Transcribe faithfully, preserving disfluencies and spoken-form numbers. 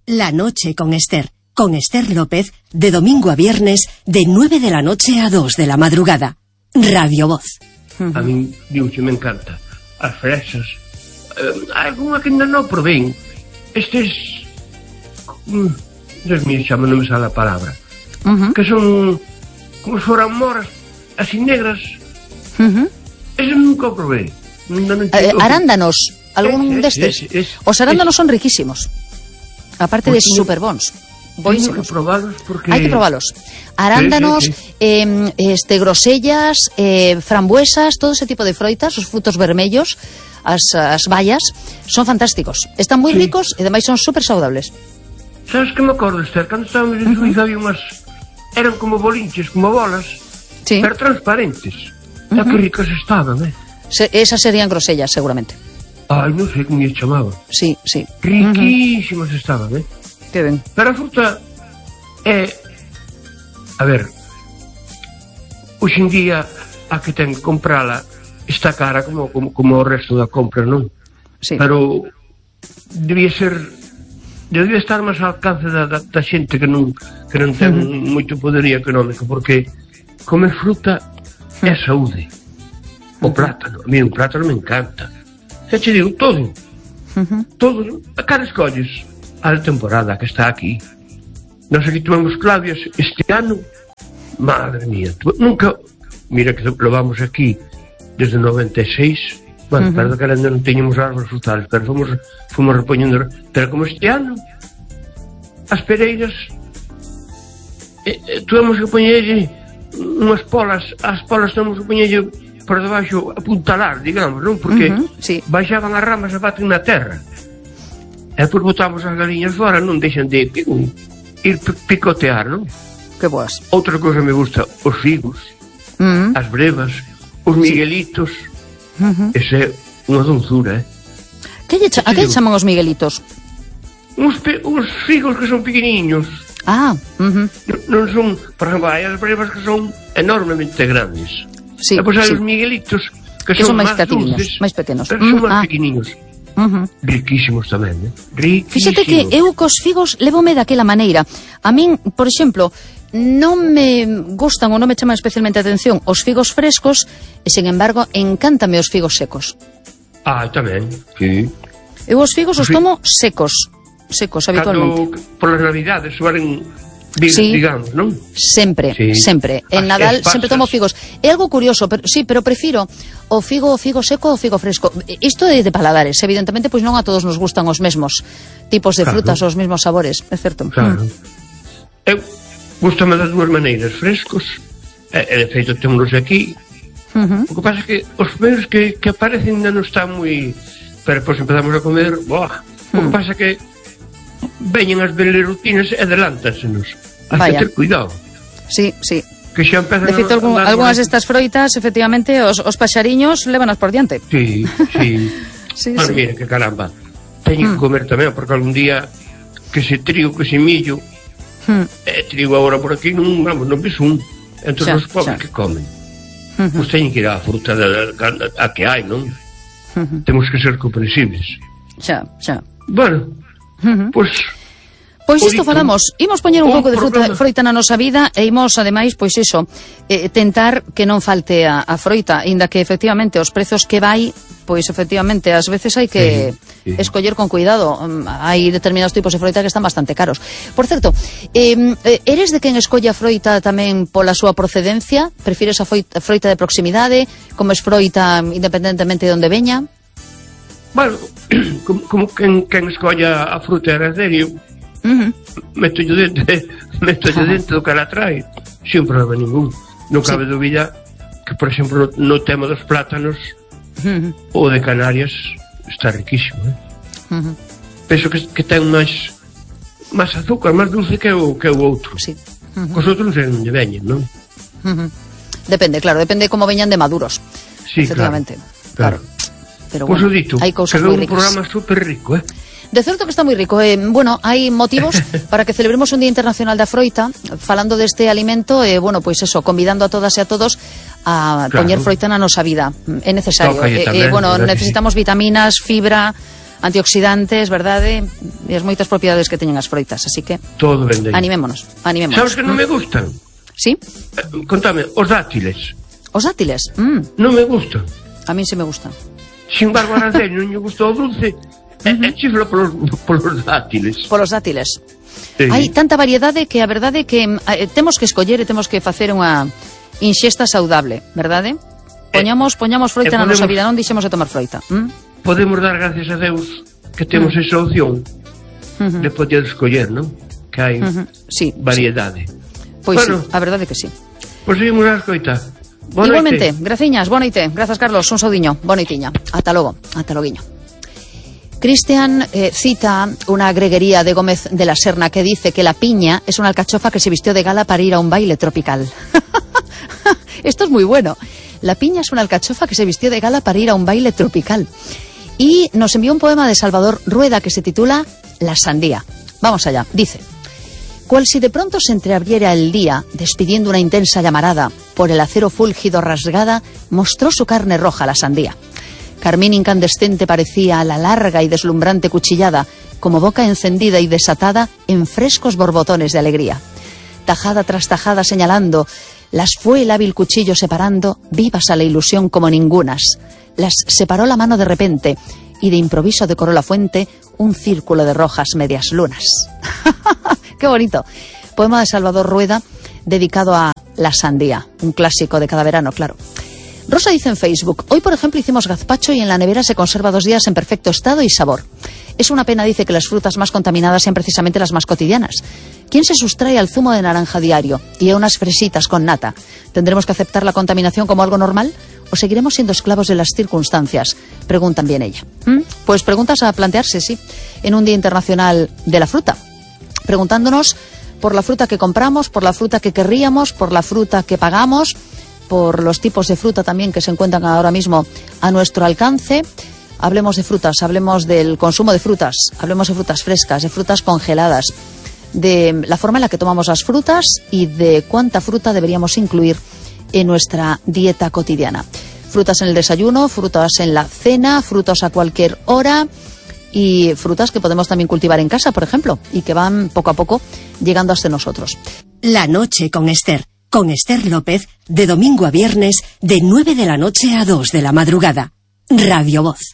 La noche con Esther. Con Esther López, de domingo a viernes, de nueve de la noche a dos de la madrugada. Radio Voz. A mí, digo que me encanta. As fresas. Eh, alguna que ainda non probén. Estes... Mm, Dios mío, xa non me sale a palabra. Uh-huh. Que son... como se foran moras, así negras. Uh-huh. Eso nunca o probé. Non, non eh, arándanos, algún destes. Os arándanos son riquísimos. Aparte de super bons. Teño que probalos porque... Hai que probalos. Arándanos, sí, sí, sí. Eh, este, grosellas, eh, frambuesas, todo ese tipo de froitas, os frutos vermellos, as, as bayas, son fantásticos. Están moi sí. ricos e demais son super saudables. Sabes que me acordo, Esther? Cando estábamos en Suiza, uh-huh. había unhas... eran como bolinches, como bolas, sí. pero transparentes. Uh-huh. E que ricas estaban, eh? Se, esas serían grosellas, seguramente. Ai, non sei como lle chamaban. Sí, sí. Riquísimas uh-huh. estaban, eh? Que ben. Pero a fruta é... A ver... Hoxe en día, a que ten que comprala está cara como, como, como o resto da compra, non? Sí. Pero... debía ser... debía estar máis ao alcance da, da, da xente que non, que non ten uh-huh. moito poderío económico, porque comer fruta é saúde. O plátano, a mí un plátano me encanta. Xa che digo, todo. Uh-huh. Todo. A cara escolles a temporada que está aquí. Nós aquí tomamos clavias este ano. Madre mía, tu, nunca... Mira que lo vamos aquí desde noventa e seis. Bueno, uh-huh. perdón que ainda non teñamos árboles frutales, pero fomos, fomos repoñendo. Pero como este ano as pereiras eh, eh, tuvemos que poñerlle unhas polas, as polas tuvemos que poñerlle por debaixo apuntalar, digamos, non? Porque uh-huh, sí. baixaban as ramas e baten na terra. E depois botamos as galiñas fora, non deixan de um, ir picotear, non? Que boas. Outra cosa me gusta, os figos, uh-huh. as brevas, os miguelitos. Uh-huh. Ese é unha dulzura, eh? Que lle cha- a que chaman os miguelitos? Uns, pe- uns figos que son pequeniños. Ah, uh-huh. non, non son, por exemplo, hai as brevas que son enormemente grandes. Sí, e depois hai sí. os miguelitos que, que son, son máis máis dulces, máis pequenos. pero son mm, máis ah. pequeninos. Uh-huh. Riquísimos tamén, eh? Riquísimos. Fíxate que eu cos figos levome daquela maneira. A min, por exemplo, non me gustan ou non me chaman especialmente a atención os figos frescos e, sen embargo, encántame os figos secos. Ah, tamén, sí. Eu os figos os tomo secos, secos habitualmente. Cando, por las navidades, suelen, dig, sí. digamos, non? Sempre, sí. sempre. En As Nadal espasas. sempre tomo figos. É algo curioso, pero sí, pero prefiro o figo, o figo seco ou o figo fresco. Isto é de paladares, evidentemente, pois non a todos nos gustan os mesmos tipos de claro. frutas, os mesmos sabores, é certo. Claro. Mm. Eu gustame das dúas maneiras, frescos, e, e de feito temos aquí. Uh-huh. O que pasa é que os primeiros que, que aparecen ainda non están moi... Pero depois empezamos a comer, boa. Uh-huh. O que pasa é que veñen as belerutinas e adelántasenos. Has que ter cuidado. Sí, sí. Que xa empezan de feito, algún, algunhas destas froitas, efectivamente, os, os paxariños lévanas por diante. Sí, sí. sí, Mas sí. mira, que caramba. Teño mm. que comer tamén, porque algún día que se trigo, que se millo, mm. eh, trigo agora por aquí, non, vamos, non ves un. Entón xa, os pobres xa. Que comen. Mm-hmm. Pois teñen que ir á fruta da, da, a que hai, non? Mm-hmm. Temos que ser comprensibles. Xa, xa. Bueno, mm-hmm. pois... Pois isto falamos, imos poñer un pouco de fruta, froita na nosa vida e imos, ademais, pois iso, eh, tentar que non falte a, a froita, inda que efectivamente os prezos que vai, pois efectivamente ás veces hai que sí, sí. escoller con cuidado. Hai determinados tipos de froita que están bastante caros. Por certo, eh, eres de quen escolle a froita tamén pola súa procedencia? Prefires a froita, froita de proximidade? Comes froita independentemente de onde veña? Bueno, como, como quen, quen escolla a fruta heredario, Uh-huh. meto yo dentro meto yo dentro do que ela trae sin problema ningún. Non cabe sí. dúbida que, por exemplo, no, no tema dos plátanos uh-huh. o de Canarias está riquísimo, eh? uh-huh. penso que, que ten máis máis azúcar, máis dulce que o, que o outro sí. uh-huh. Cos outros non sei onde veñen, non? Uh-huh. Depende, claro, depende como veñan de maduros. Sí, efectivamente, claro, claro. Pero pois bueno, o dito, hai cousas moi ricas. É un ricas. programa super rico, eh? De certo que está moi rico. Eh, bueno, hai motivos para que celebremos un Día Internacional da Froita, falando deste alimento, e, eh, bueno, pois eso, convidando a todas e a todos a claro. poñer froita na nosa vida. É necesario. Eh, eh, bueno, necesitamos vitaminas, fibra, antioxidantes, verdade? E as moitas propiedades que teñen as froitas, así que todo ben. Animémonos, animémonos. Sabes que non me gustan? Sí? Eh, contame, os dátiles. Os dátiles? Mm. Non me gustan. A min se me gustan. Sin embargo, a Araceli non lle gustou o dulce. E uh-huh. chifla polos, polos dátiles. Polos dátiles. Sí. Hai tanta variedade que a verdade que eh, temos que escoller e temos que facer unha inxesta saudable, verdade? Poñamos, poñamos froita eh, na nosa vida, non deixemos de tomar froita. ¿Mm? Podemos dar gracias a Deus que temos uh-huh. esa opción uh-huh. de poder escoller, non? Que hai uh-huh. sí, variedade. Sí. Pois bueno, sí, a verdade que sí. Pois seguimos a escoita. Boa Igualmente, noite. graciñas, boa noite. Grazas, Carlos, un saudiño, boa noitiña. Ata logo, ata loguiño. Cristian eh, cita una greguería de Gómez de la Serna que dice que la piña es una alcachofa que se vistió de gala para ir a un baile tropical. Esto es muy bueno. La piña es una alcachofa que se vistió de gala para ir a un baile tropical. Y nos envió un poema de Salvador Rueda que se titula La sandía. Vamos allá, dice: cual si de pronto se entreabriera el día, despidiendo una intensa llamarada, por el acero fúlgido rasgada, mostró su carne roja la sandía. Carmín incandescente parecía la larga y deslumbrante cuchillada, como boca encendida y desatada en frescos borbotones de alegría. Tajada tras tajada señalando, las fue el hábil cuchillo separando, vivas a la ilusión como ningunas. Las separó la mano de repente, y de improviso decoró la fuente un círculo de rojas medias lunas. ¡Qué bonito! Poema de Salvador Rueda dedicado a la sandía, un clásico de cada verano, claro. Rosa dice en Facebook: hoy, por ejemplo, hicimos gazpacho y en la nevera se conserva dos días en perfecto estado y sabor. Es una pena, dice, que las frutas más contaminadas sean precisamente las más cotidianas. ¿Quién se sustrae al zumo de naranja diario y a unas fresitas con nata? ¿Tendremos que aceptar la contaminación como algo normal? ¿O seguiremos siendo esclavos de las circunstancias? Preguntan bien ella. ¿Mm? Pues preguntas a plantearse, sí, en un Día Internacional de la Fruta. Preguntándonos por la fruta que compramos, por la fruta que querríamos, por la fruta que pagamos, por los tipos de fruta también que se encuentran ahora mismo a nuestro alcance. Hablemos de frutas, hablemos del consumo de frutas, hablemos de frutas frescas, de frutas congeladas, de la forma en la que tomamos las frutas y de cuánta fruta deberíamos incluir en nuestra dieta cotidiana. Frutas en el desayuno, frutas en la cena, frutas a cualquier hora y frutas que podemos también cultivar en casa, por ejemplo, y que van poco a poco llegando hasta nosotros. La noche con Esther, con Esther López, de domingo a viernes, de nueve de la noche a dos de la madrugada. Radio Voz.